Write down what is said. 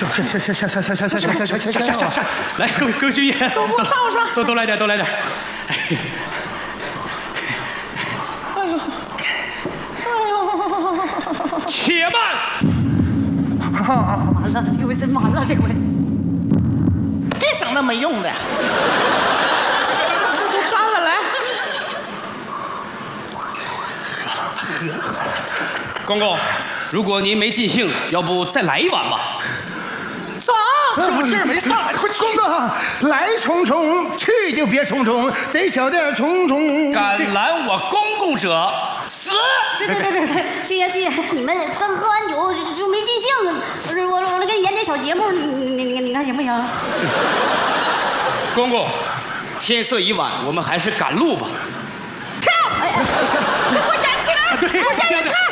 下， 来，各位军爷， 都给我倒上， 都来点，都来点。 哎呦， 且慢！ 完了，这回真完了，这回。 别整那没用的。都干了，来。喝。 公公，如果您没尽兴，要不再来一碗吧？ 咋？什么事没上来？快， 公公，来匆匆，去就别匆匆，得小点匆匆。 敢拦我公公者，死！ 别，军爷，你们刚喝完酒就没尽兴，我来给你演点小节目，你看行不行？ 公公，天色已晚，我们还是赶路吧。 跳！哎，给我演起来！ 对， 我演跳！